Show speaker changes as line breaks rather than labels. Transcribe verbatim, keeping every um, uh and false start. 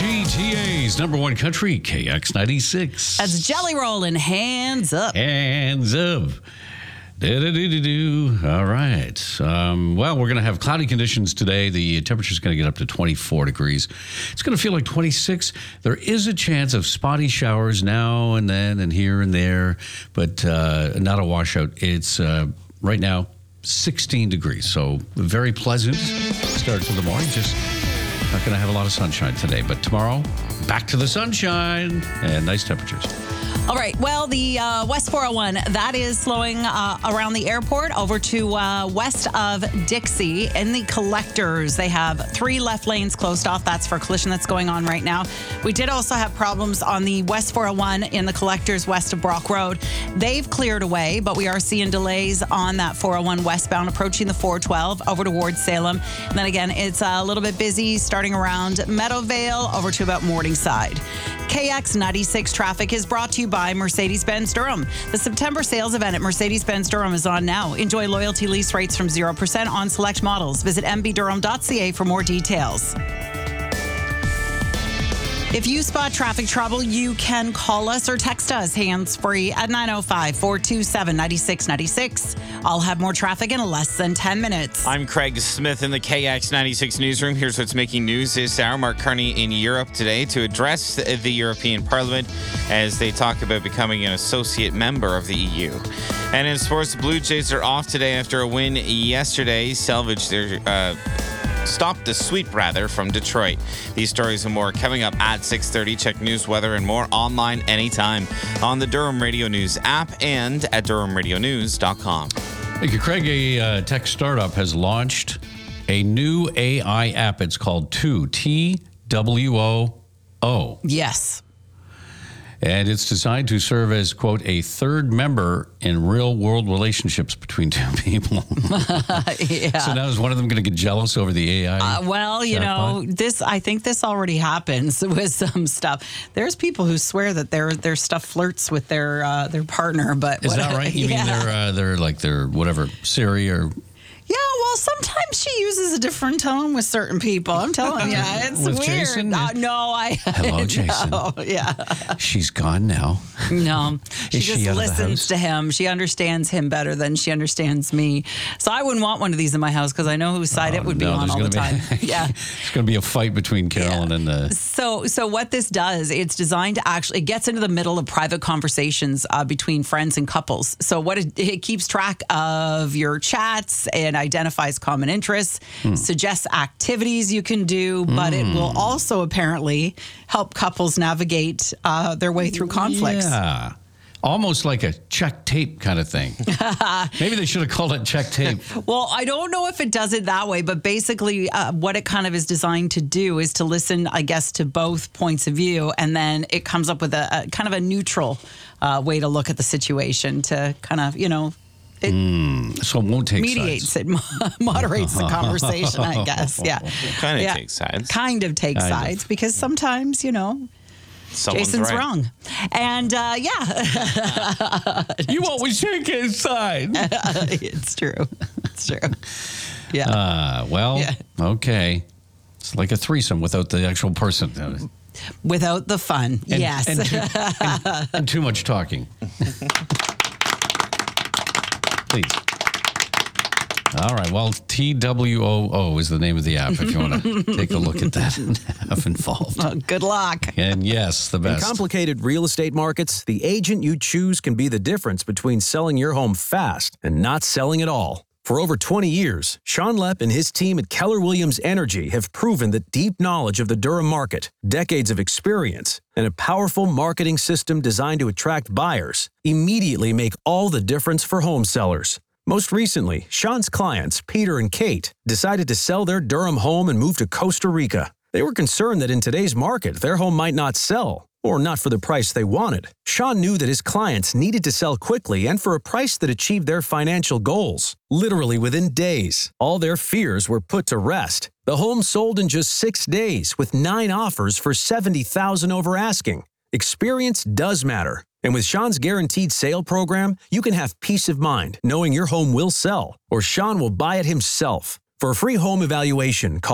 G T A's number one country, K X ninety-six.
That's Jelly Rollin', hands up.
Hands up. Do-do-do-do-do. All right. Um, well, we're going to have cloudy conditions today. The temperature is going to get up to twenty-four degrees. It's going to feel like twenty-six. There is a chance of spotty showers now and then and here and there, but uh, not a washout. It's uh, right now sixteen degrees, so very pleasant start to the morning. Just not going to have a lot of sunshine today, but tomorrow, back to the sunshine and nice temperatures.
All right. Well, the uh, West four oh one, that is slowing uh, around the airport over to uh, west of Dixie. In the collectors, they have three left lanes closed off. That's for a collision that's going on right now. We did also have problems on the West four oh one in the collectors west of Brock Road. They've cleared away, but we are seeing delays on that four oh one westbound approaching the four twelve over towards Salem. And then again, it's a little bit busy starting around Meadowvale over to about Morningside. K X ninety-six traffic is brought to you by Mercedes-Benz Durham. The September sales event at Mercedes-Benz Durham is on now. Enjoy loyalty lease rates from zero percent on select models. Visit m b durham dot c a for more details. If you spot traffic trouble, you can call us or text us hands-free at nine oh five, four two seven, nine six nine six. I'll have more traffic in less than ten minutes.
I'm Craig Smith in the K X ninety-six newsroom. Here's what's making news this hour. Mark Carney in Europe today to address the European Parliament as they talk about becoming an associate member of the E U. And in sports, the Blue Jays are off today after a win yesterday. Salvaged their... Uh, Stop the sweep, rather, from Detroit. These stories and more coming up at six thirty. Check news, weather, and more online anytime on the Durham Radio News app and at durham radio news dot com.
Thank you, Craig. A uh, tech startup has launched a new A I app. It's called Two, T W O O.
Yes.
And it's designed to serve as, quote, a third member in real-world relationships between two people.
Yeah.
So now is one of them going to get jealous over the A I?
Uh, well, you know, this. I think this already happens with some stuff. There's people who swear that their their stuff flirts with their uh, their partner, but
is
what,
that right? You
yeah.
mean they're uh, they're like their whatever Siri or?
Yeah, well, sometimes she uses a different tone with certain people. I'm telling you, it's
With
weird.
Jason?
Uh, no, I.
Hello, Jason.
No, yeah.
She's gone now.
No, she
Is
just
she out of the
listens
house?
to him. She understands him better than she understands me. So I wouldn't want one of these in my house because I know whose side
Oh,
it would be
no,
on
there's
all the
gonna
time.
be-
Yeah.
It's going to be a fight between Carolyn
Yeah.
and the.
So, so what this does, it's designed to actually, it gets into the middle of private conversations uh, between friends and couples. So what it, it keeps track of your chats and identifies common interests,
Hmm.
suggests activities you can do, but it will also apparently help couples navigate uh, their way through conflicts.
Yeah. Almost like a check tape kind of thing. Maybe they should have called it check tape.
Well, I don't know if it does it that way, but basically uh, what it kind of is designed to do is to listen, I guess, to both points of view. And then it comes up with a, a kind of a neutral uh, way to look at the situation to kind of, you know, it
Mm, so it won't take
mediates
sides.
it, moderates the conversation, I guess. Yeah.
Kind of
Yeah.
takes sides.
Kind of takes
Kind of.
sides because sometimes, you know,
Someone's
Jason's
right.
wrong. And uh, yeah,
You always take his side.
it's true. It's true. Yeah.
Uh, well,
Yeah.
okay. It's like a threesome without the actual person.
Without the fun.
And,
yes.
And too, and, and too much talking. Please. All right. Well, T W O O is the name of the app if you want to take a look at that and have involved.
Well, good luck.
And yes, the
In
best.
complicated real estate markets, the agent you choose can be the difference between selling your home fast and not selling at all. For over twenty years, Sean Lepp and his team at Keller Williams Energy have proven that deep knowledge of the Durham market, decades of experience, and a powerful marketing system designed to attract buyers immediately make all the difference for home sellers. Most recently, Sean's clients, Peter and Kate, decided to sell their Durham home and move to Costa Rica. They were concerned that in today's market, their home might not sell, or not for the price they wanted. Sean knew that his clients needed to sell quickly and for a price that achieved their financial goals. Literally within days, all their fears were put to rest. The home sold in just six days with nine offers for seventy thousand dollars over asking. Experience does matter. And with Sean's Guaranteed Sale program, you can have peace of mind knowing your home will sell, or Sean will buy it himself. For a free home evaluation, call